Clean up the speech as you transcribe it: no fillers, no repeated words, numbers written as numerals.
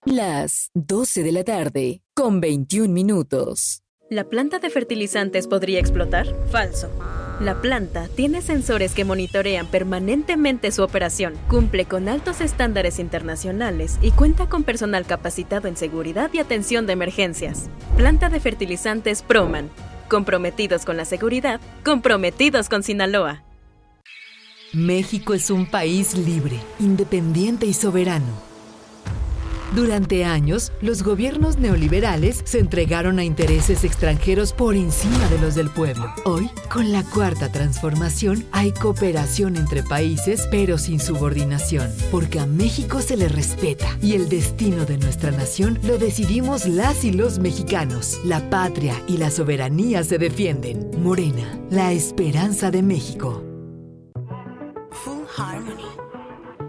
Las 12 de la tarde, con 21 minutos. ¿La planta de fertilizantes podría explotar? Falso. La planta tiene sensores que monitorean permanentemente su operación, cumple con altos estándares internacionales y cuenta con personal capacitado en seguridad y atención de emergencias. Planta de fertilizantes Proman. Comprometidos con la seguridad, comprometidos con Sinaloa. México es un país libre, independiente y soberano. Durante años, los gobiernos neoliberales se entregaron a intereses extranjeros por encima de los del pueblo. Hoy, con la Cuarta Transformación, hay cooperación entre países, pero sin subordinación, porque a México se le respeta y el destino de nuestra nación lo decidimos las y los mexicanos. La patria y la soberanía se defienden. Morena, la esperanza de México.